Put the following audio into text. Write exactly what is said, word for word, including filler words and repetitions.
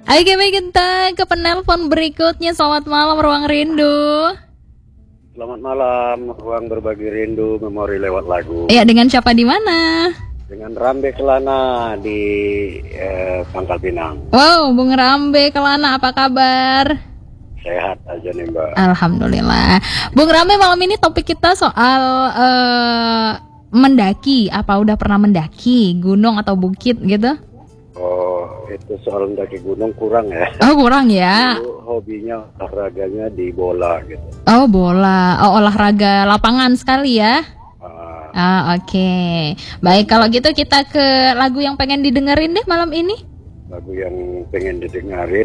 Oke, baik, kita ke penelpon berikutnya. Selamat malam Ruang Rindu. Selamat malam, Ruang Berbagi Rindu, memori lewat lagu. Iya, dengan siapa di mana? Dengan Rambe Kelana di eh, Pangkal Pinang. Wow, Bung Rambe Kelana, apa kabar? Sehat aja nih Mbak. Alhamdulillah. Bung Rambe, malam ini topik kita soal uh, mendaki. Apa udah pernah mendaki gunung atau bukit gitu? Oh, itu soal mendaki gunung kurang ya. Oh, kurang ya. Dulu hobinya olahraganya di bola gitu. Oh, bola. Oh, olahraga lapangan sekali ya. Uh, Ah, oke. Okay. Baik, kalau gitu kita ke lagu yang pengen didengerin deh malam ini. lagu yang pengen didengarin